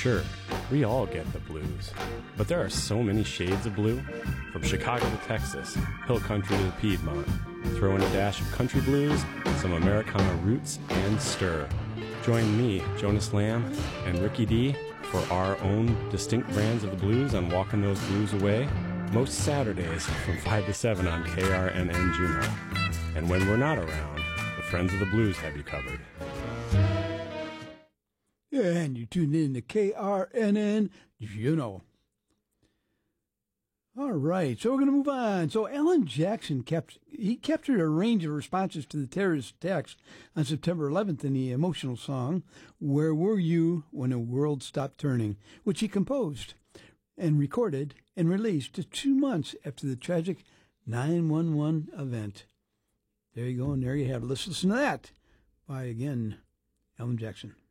Sure, we all get the blues, but there are so many shades of blue. From Chicago to Texas, hill country to Piedmont. Throw in a dash of country blues, some Americana roots, and stir. Join me, Jonas Lamb, and Ricky D for our own distinct brands of the blues on Walking Those Blues Away, most Saturdays from 5 to 7 on KRNN Juneau. And when we're not around, the Friends of the Blues have you covered. Yeah, and you tuned in to KRNN Juneau. All right, so we're going to move on. So Alan Jackson captured a range of responses to the terrorist attacks on September 11th in the emotional song, Where Were You When the World Stopped Turning, which he composed and recorded and released just 2 months after the tragic 9/11 event. There you go, and there you have it. Let's listen to that by, again, Alan Jackson.